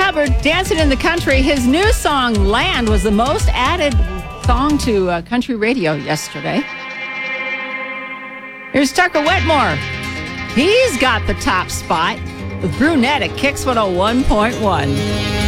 Hubbard, Dancing in the Country. His new song, Land, was the most added song to country radio yesterday. Here's Tucker Wetmore. He's got the top spot with Brunette at Kicks 101.1.